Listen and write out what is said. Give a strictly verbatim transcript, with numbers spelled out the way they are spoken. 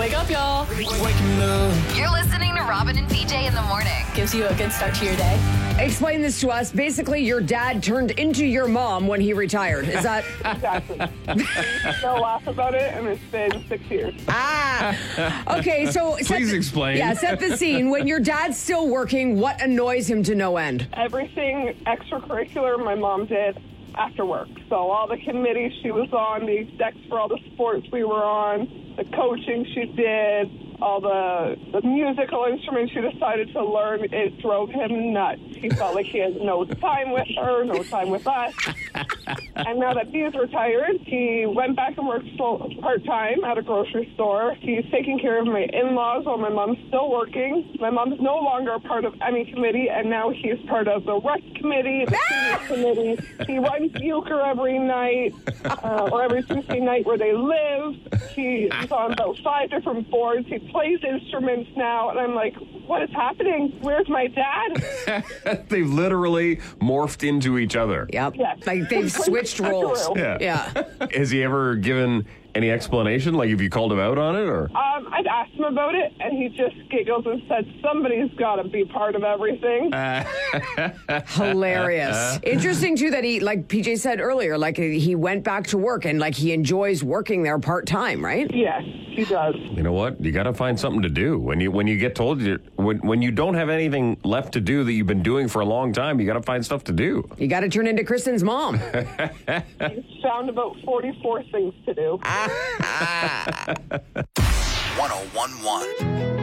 Wake up, y'all. You're listening to Robin and B J in the morning. Gives you a good start to your day. Explain this to us. Basically, your dad turned into your mom when he retired. Is that... Exactly. We still laugh about it, and it's been six years. Ah. Okay, so... set Please the- explain. Yeah, set the scene. When your dad's still working, what annoys him to no end? Everything extracurricular my mom did after work. So all the committees she was on, the execs for all the sports we were on, the coaching she did, all the, the musical instruments she decided to learn, it drove him nuts. He felt like he had no time with her, no time with us. And now that he's retired, he went back and worked full, part-time at a grocery store. He's taking care of my in-laws while my mom's still working. My mom's no longer a part of any committee, and now he's part of the rec committee, the senior committee. He runs euchre every night, uh, or every Tuesday night where they live. He's on about five different boards. He plays instruments now, and I'm like, what is happening? Where's my dad? They've literally morphed into each other. Yep. Yes. Like they've switched roles. Yeah. Yeah. Has he ever given any explanation? Like, have you called him out on it, or? Um, I've asked him about it, and he just giggles and said, somebody's got to be part of everything. Hilarious. Interesting, too, that he, like P J said earlier, like he went back to work and like he enjoys working there part-time, right? Yes, he does. You know what? You got to find something to do. When you when you get told you when when you don't have anything left to do that you've been doing for a long time, you got to find stuff to do. You got to turn into Kristen's mom. He's found about forty-four things to do. one oh one point one